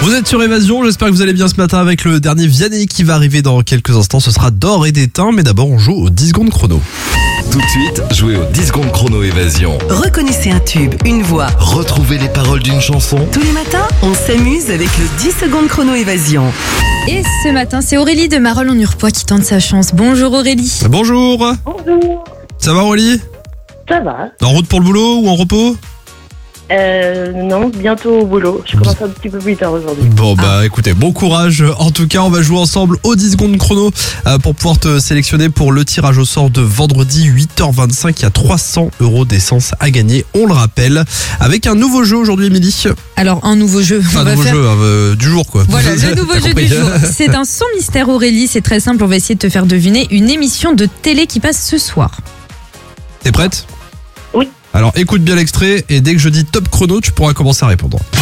Vous êtes sur Évasion, j'espère que vous allez bien ce matin avec le dernier Vianney qui va arriver dans quelques instants. Ce sera d'or et d'étain, mais d'abord on joue aux 10 secondes chrono. Tout de suite, jouez aux 10 secondes chrono Évasion. Reconnaissez un tube, une voix. Retrouvez les paroles d'une chanson. Tous les matins, on s'amuse avec le 10 secondes chrono Évasion. Et ce matin, c'est Aurélie de Marolles en Urpois qui tente sa chance. Bonjour Aurélie. Bonjour. Bonjour, Ça va Aurélie? ça va? En route pour le boulot ou en repos? Non, bientôt au boulot. Je commence un petit peu plus tard aujourd'hui. Bon écoutez, bon courage. En tout cas, on va jouer ensemble aux 10 secondes chrono pour pouvoir te sélectionner pour le tirage au sort de vendredi 8h25. Il y a 300 € d'essence à gagner, on le rappelle, avec un nouveau jeu aujourd'hui, Émilie. Alors, un nouveau jeu. Enfin, un nouveau jeu du jour quoi. Voilà, le nouveau T'as jeu compris. du jour. C'est un son mystère Aurélie, c'est très simple, on va essayer de te faire deviner une émission de télé qui passe ce soir. T'es prête? Oui. Alors écoute bien l'extrait et dès que je dis top chrono, tu pourras commencer à répondre.